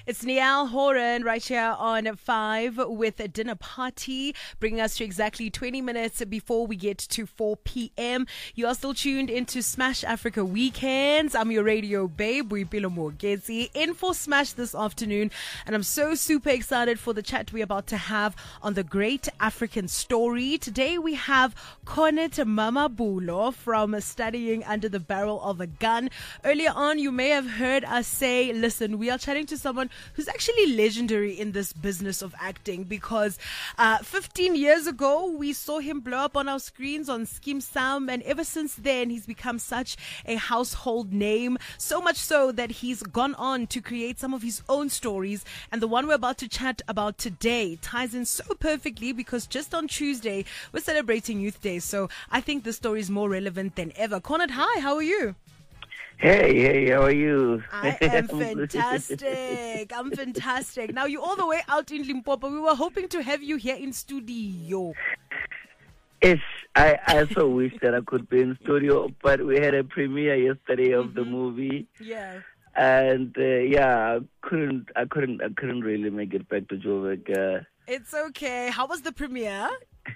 It's Niall Horan right here on 5 with a dinner party, bringing us to exactly 20 minutes before we get to 4 p.m. You are still tuned into Smash Africa Weekends. I'm your radio babe, Boipelo Mogezi, in for Smash this afternoon. And I'm so super excited for the chat we're about to have on the great African story. Today we have Cornet Mamabulo from Studying Under the Barrel of a Gun. Earlier on, you may have heard us say, listen, we are chatting to someone who's actually legendary in this business of acting because 15 years ago, we saw him blow up on our screens on Skeem Sam, and ever since then, he's become such a household name, so much so that he's gone on to create some of his own stories, and the one we're about to chat about today ties in so perfectly because just on Tuesday, we're celebrating Youth Day, so I think this story is more relevant than ever. Cornet, hi, how are you? Hey, how are you? I am fantastic. I'm fantastic. Now, you're all the way out in Limpopo. We were hoping to have you here in studio. Yes, I also wish that I could be in studio, but we had a premiere yesterday of the movie. Yeah. And I couldn't really make it back to Joburg. It's okay. How was the premiere?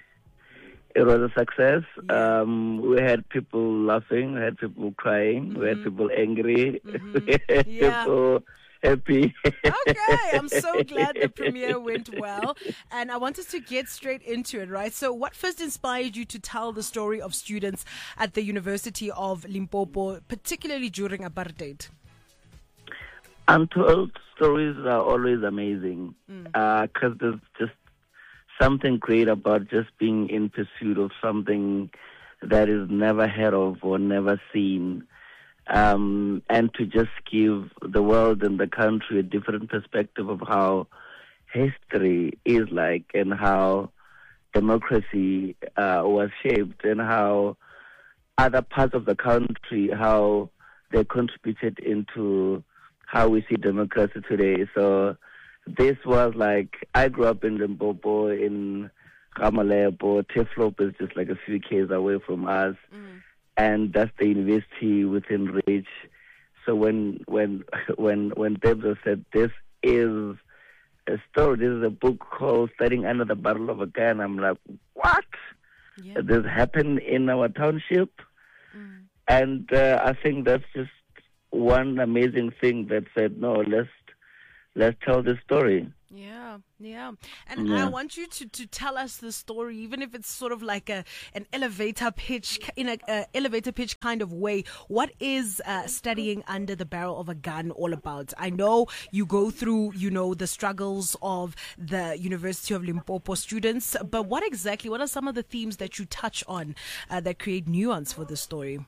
It was a success. Yeah. We had people laughing, we had people crying, we had people angry, we had Yeah. people happy. Okay, I'm so glad the premiere went well. And I want us to get straight into it, right? So what first inspired you to tell the story of students at the University of Limpopo, particularly during apartheid? Untold stories are always amazing because there's just something great about just being in pursuit of something that is never heard of or never seen, and to just give the world and the country a different perspective of how history is like and how democracy was shaped and how other parts of the country, how they contributed into how we see democracy today. So this was like, I grew up in Limpopo, in Gamalepo. Tiflop is just like a few k's away from us. And that's the university within reach. So when Debs said, this is a story, this is a book called Studying Under the Barrel of a Gun, I'm like, what? Yeah. This happened in our township? And I think that's just one amazing thing that said, no, let's tell this story. Yeah. And I want you to tell us the story, even if it's sort of like an elevator pitch, in an elevator pitch kind of way. What is Studying Under the Barrel of a Gun all about? I know you go through, the struggles of the University of Limpopo students, but what are some of the themes that you touch on that create nuance for the story?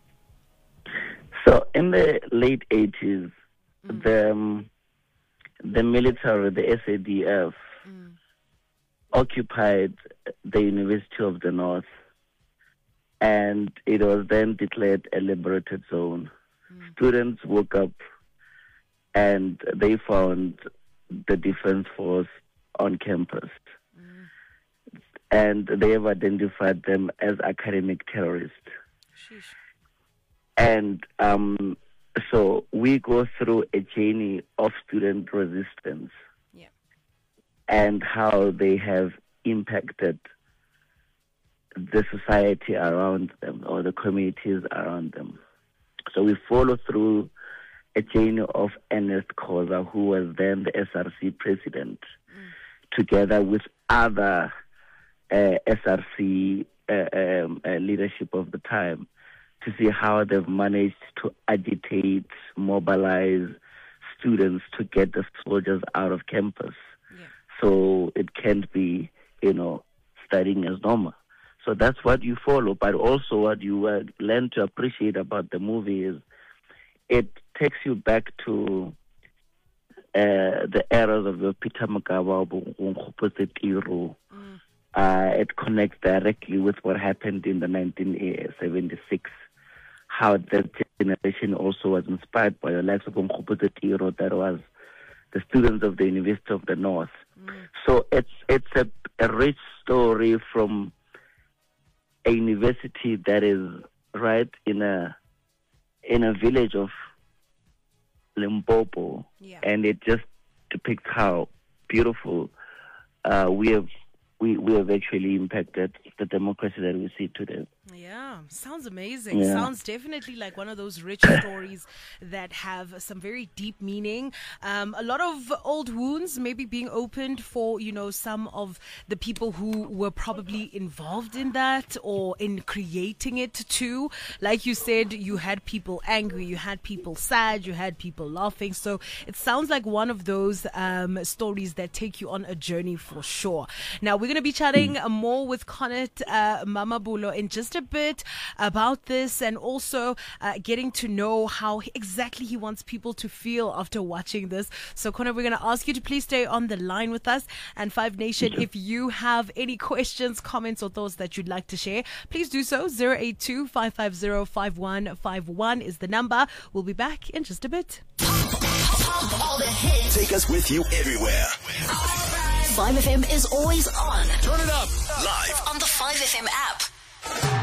So in the late 80s, the military, the SADF, occupied the University of the North, and it was then declared a liberated zone. Students woke up and they found the defense force on campus. And they have identified them as academic terrorists. Sheesh. And so we go through a journey of student resistance and how they have impacted the society around them or the communities around them. So we follow through a journey of Ernest Khoza, who was then the SRC president, together with other SRC leadership of the time, to see how they've managed to agitate, mobilize students to get the soldiers out of campus. So it can't be, studying as normal. So that's what you follow. But also what you learn to appreciate about the movie is it takes you back to the eras of Peter Makawa, it connects directly with what happened in the 1976. How that generation also was inspired by the likes of Mkhuputse Tiro, that was the students of the University of the North. So it's a rich story from a university that is right in a village of Limpopo, and it just depicts how beautiful we have actually impacted the democracy that we see today. Yeah, sounds amazing. Yeah. Sounds definitely like one of those rich stories that have some very deep meaning. A lot of old wounds maybe being opened for, some of the people who were probably involved in that or in creating it too. Like you said, you had people angry, you had people sad, you had people laughing. So it sounds like one of those stories that take you on a journey for sure. Now, we're going to be chatting more with Connaught Mamabulo in just a bit about this, and also getting to know how exactly he wants people to feel after watching this. So, Connaught, we're going to ask you to please stay on the line with us. And Five Nation, if you have any questions, comments, or thoughts that you'd like to share, please do so. 082-550-5151 is the number. We'll be back in just a bit. All the hits. Take us with you everywhere. 5FM is always on. Turn it up. Live On the 5FM app.